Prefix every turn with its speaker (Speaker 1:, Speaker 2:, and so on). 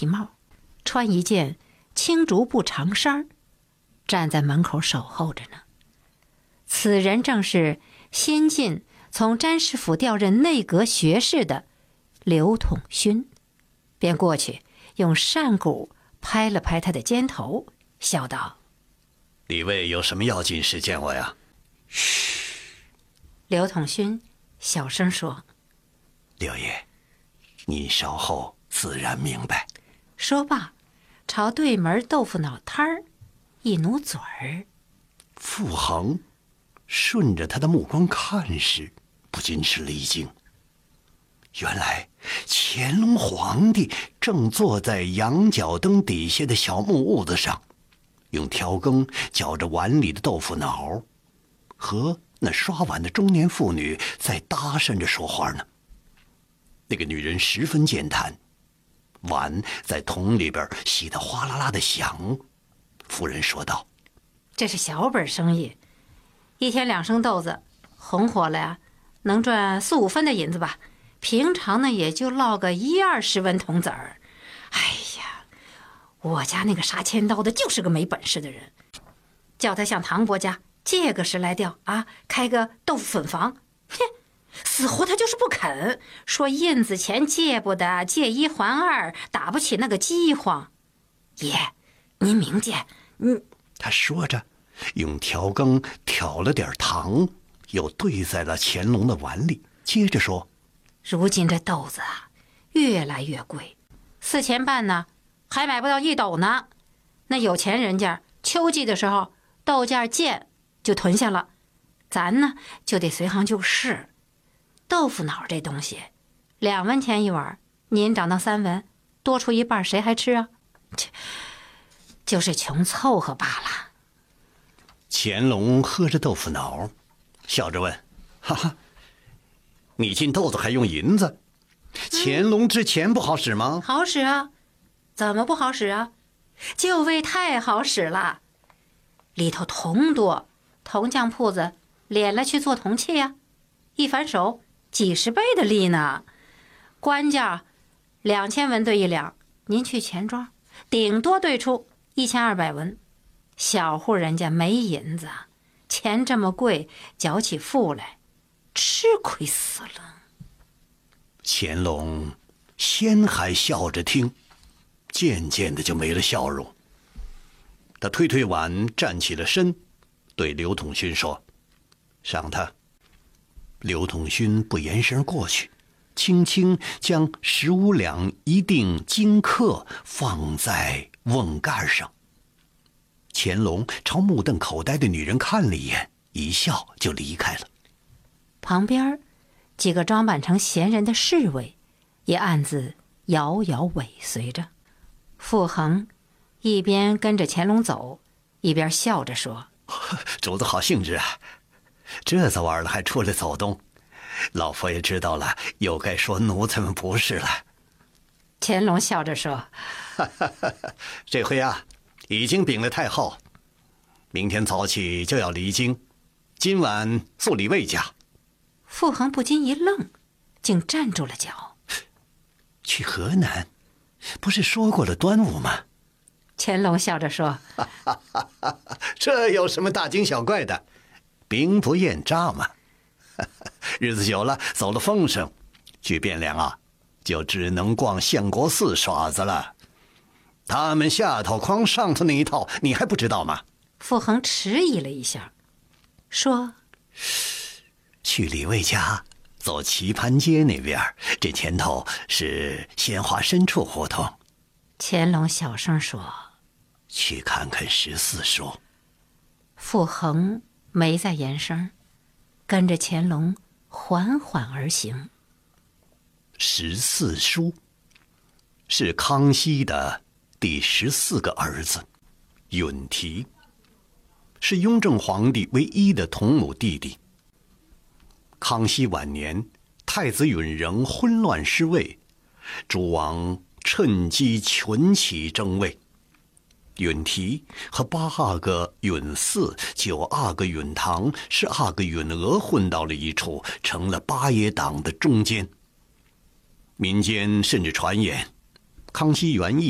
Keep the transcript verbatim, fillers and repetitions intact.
Speaker 1: 皮帽，穿一件青竹布长衫，站在门口守候着呢。此人正是新晋从詹事府调任内阁学士的刘统勋，便过去用扇骨拍了拍他的肩头，笑道：
Speaker 2: 李卫有什么要紧事见我呀？
Speaker 1: 嘘。刘统勋小声说：
Speaker 2: 六爷，你稍后自然明白。
Speaker 1: 说罢，朝对门豆腐脑摊儿一努嘴儿。
Speaker 2: 傅恒顺着他的目光看时，不禁是了一惊。原来乾隆皇帝正坐在羊角灯底下的小木屋子上，用调羹搅着碗里的豆腐脑，和那刷碗的中年妇女在搭讪着说话呢。那个女人十分健谈，碗在桶里边洗得哗啦啦的响。夫人说道：
Speaker 1: 这是小本生意，一天两升豆子，红火了呀，能赚四五分的银子吧。平常呢，也就落个一二十文铜子儿。哎呀，我家那个杀千刀的就是个没本事的人，叫他向唐伯家借个十来吊啊，开个豆腐粉房，哼，死活他就是不肯，说印子钱借不得，借一还二，打不起那个饥荒。爷，您明鉴，嗯。
Speaker 2: 他说着，用调羹挑了点糖，又兑在了乾隆的碗里，接着说：
Speaker 1: 如今这豆子啊，越来越贵，四钱半呢，还买不到一斗呢。那有钱人家秋季的时候，豆价贱就囤下了，咱呢就得随行就市。豆腐脑这东西，两文钱一碗，您涨到三文，多出一半，谁还吃啊？切，就是穷凑合罢了。
Speaker 2: 乾隆喝着豆腐脑，笑着问：哈哈，你进豆子还用银子？乾隆之钱不好使吗？
Speaker 1: 嗯，好使啊，怎么不好使啊？就为太好使了，里头铜多，铜匠铺子敛了去做铜器呀，一反手几十倍的利呢。官价两千文兑一两，您去钱庄顶多兑出一千二百文。小户人家没银子，钱这么贵，缴起富来，吃亏死了。
Speaker 2: 乾隆先还笑着听，渐渐的就没了笑容。他推推碗，站起了身，对刘统勋说：赏他。刘统勋不言声过去，轻轻将十五两一锭金克放在瓮盖上。乾隆朝目瞪口呆的女人看了一眼，一笑就离开了。
Speaker 1: 旁边几个装扮成闲人的侍卫也暗自遥遥尾随着。傅恒一边跟着乾隆走，一边笑着说：
Speaker 2: 主子好兴致啊，这早晚了还出来走动，老佛爷知道了，又该说奴才们不是了。
Speaker 1: 乾隆笑着说：
Speaker 2: 这回啊，已经禀了太后，明天早起就要离京，今晚宿李卫家。
Speaker 1: 傅恒不禁一愣，竟站住了脚。
Speaker 2: 去河南，不是说过了端午吗？
Speaker 1: 乾隆笑着说：
Speaker 2: 这有什么大惊小怪的，兵不厌诈嘛。日子久了，走了风声，去汴梁啊，就只能逛相国寺耍子了。他们下头框上头那一套，你还不知道吗？
Speaker 1: 傅恒迟疑了一下，说：
Speaker 2: 去李卫家，走棋盘街那边，这前头是鲜花深处胡同。
Speaker 1: 乾隆小声说：
Speaker 2: 去看看十四书。
Speaker 1: 傅恒没再言声，跟着乾隆缓缓而行。
Speaker 2: 十四书是康熙的第十四个儿子，允提，是雍正皇帝唯一的同母弟弟。康熙晚年，太子允仍昏乱失位，诸王趁机群起争位。允提和八阿哥允嗣、九阿哥允堂、十阿哥允娥混到了一处，成了八爷党的中间。民间甚至传言，康熙元奕